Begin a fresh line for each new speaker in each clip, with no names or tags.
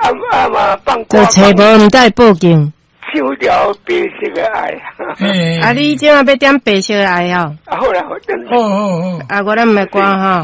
嘛放
就找无毋带报警。
抽条白色的爱。
啊，你即马要点白色的爱哦？
好啦，好，等
好好好。
啊，我咱袂关哈。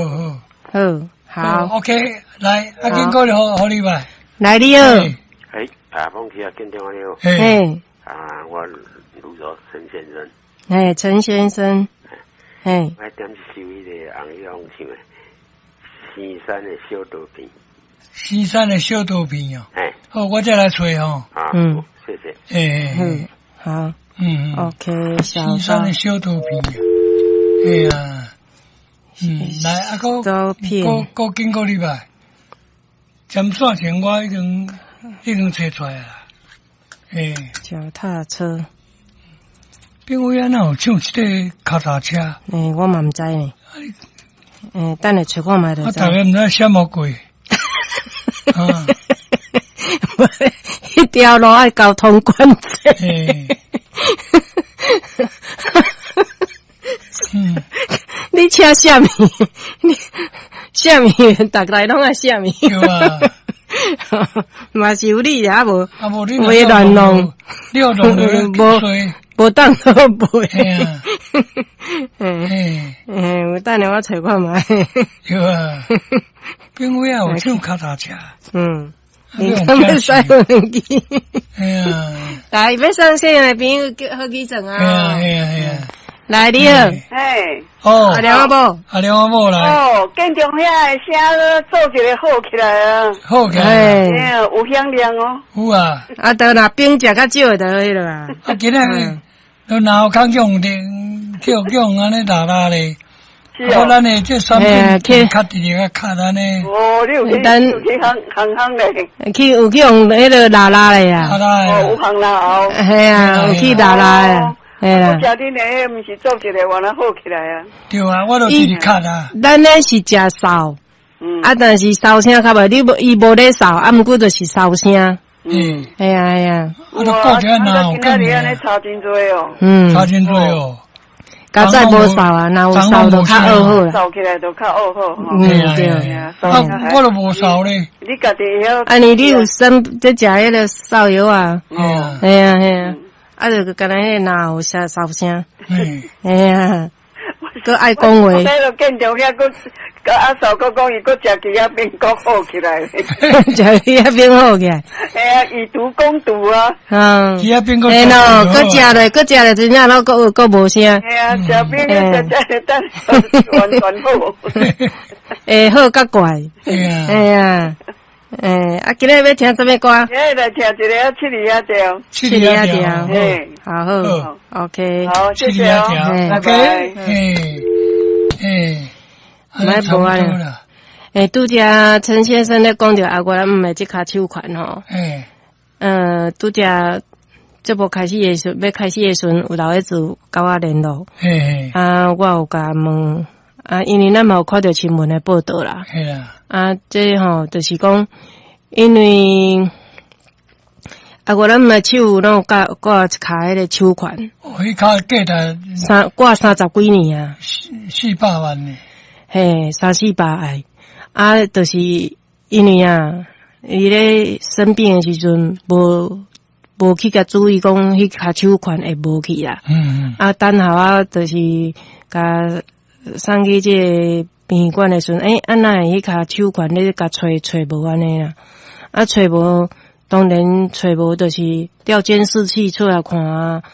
好。
OK， 来，啊，经过就好你吧。
来，你好。
彭奇啊，跟电话你好。
嘿。
我卢州陈先生。
陈先生。嘿。
我点收迄个红叶红唱的西山的小肚皮。
西山的小肚皮哦。好，我再来吹哦。
谢谢。
好。OK，
西山的小肚皮。哎呀。来，啊个经过你吧。针线前我已经找出来了。
脚踏车。
边位啊，哪有唱这个脚踏车？
我嘛唔知呢。等下找看卖就知。
我大概唔知什么鬼。
一条路爱交通管制。你车啥物？你啥物？逐个拢爱啥物？
对啊。
嘛是有你啊，无
你
袂乱弄，
你要弄
无当好背。
有
等下我找看卖。
对啊。边位啊，有唱脚踏车。
你敢要使问机？来，要上线的朋友好记整啊！来，你好。阿良阿
母来。
建中遐的声做一个好起来啊！
好起来。
有响亮哦。
有啊。
都若饼食较少就迄落啊。
今日都哪有空用的跳用安尼拉咧？好，咱的这产品较直接较安尼。
你有去行咧？
有去用迄个拉咧呀。
有行啦哦。
系啊，有去拉呀。
我食恁的，毋是做一个，原来好起来啊。
对啊，我都自己看啊。
咱咧是食扫，但是扫声较无，伊无咧扫，毋过就是扫声。系啊。
我都顾着哪有干
呢？差真多哦。
差真多哦。
较早无扫啊，若有扫就较恶好啦。
扫起来就较恶好。
对。
我都无扫咧。
你家己晓。
你有生在食迄个扫药啊？系啊。就干那迄哪有扫声？佮爱讲话。
在都见着遐佮阿嫂佮讲伊佮食鸡仔饼佮好起来。
食鸡仔饼好起来。
以毒攻毒啊。
鸡仔饼佮。
佮食了真正佮无声。
食饼食等完好。
好甲怪。今日要听什么歌？
今日来听一个
七里亚调。
好 ，OK。
好，谢谢哦，拜拜。
买无啊？拄则陈先生咧讲着我的这卡手款吼。拄则这部开始的时要开始的时阵，有老爷子甲我联络。我有甲问因为咱嘛有看到新闻的报道啦。这就是讲，因为咱的手拢有挂一卡迄个手款。
迄卡价值
挂30几年啊。
400万呢。
300-400个。就是因为伊咧生病的时阵，无去甲注意讲迄卡手款会无去啦。等下就是甲送去这个殡仪馆的时阵，哪会迄卡手款咧甲找无安尼啦？找无，当然找无，就是调监视器出来看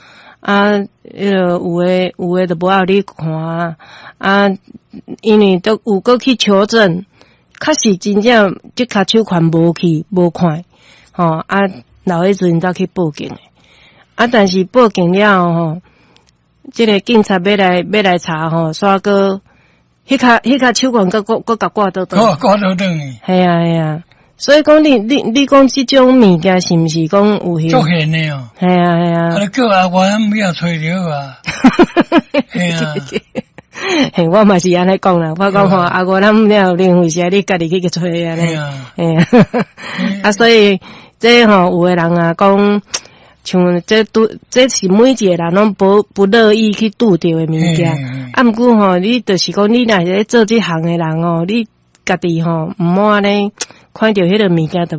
有诶就无互你看因为都有过去求证，确实真正这卡手款无去无看，老迄阵才去报警诶。但是报警了后这个警察要来查煞个迄卡手款佮甲挂倒倒。
挂倒倒呢。
系啊。所以讲你讲这种物件是毋是讲有
足现的哦。
系啊。
你叫阿我要吹着啊。系啊。
我嘛是安尼讲啦，我讲我咱了另有时你家己去吹安尼。所以这有的人讲。像这是每一个人拢不乐意去拄到的物件，毋过你就是讲你若是做这行的人你家己毋好安尼看到迄个物件